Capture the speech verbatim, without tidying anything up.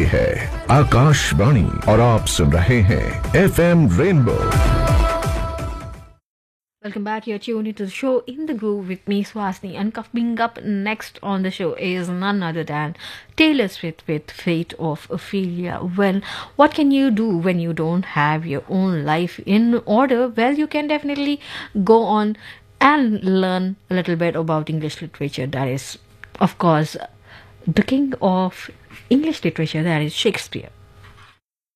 है आकाशवाणी और आप सुन रहे हैं F M rainbow. Welcome back. You're tuned into the show In the Groove with me, Swasni. And coming up next on the show is none other than Taylor Swift with Fate of Ophelia. Well, what can you do when you don't have your own life in order? Well, you can definitely go on and learn a little bit about English literature. That is, of course, the king of English literature, that is Shakespeare.